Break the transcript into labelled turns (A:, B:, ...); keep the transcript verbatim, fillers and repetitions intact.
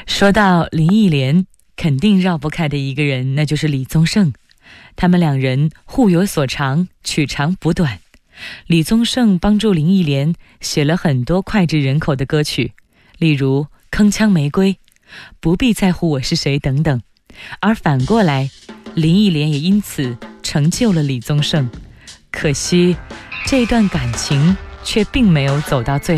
A: 说到林忆莲，肯定绕不开的一个人，那就是李宗盛。他们两人互有所长，取长补短。李宗盛帮助林忆莲写了很多脍炙人口的歌曲，例如《铿锵玫瑰》、《不必在乎我是谁》等等。而反过来，林忆莲也因此成就了李宗盛。可惜，这段感情却并没有走到最后。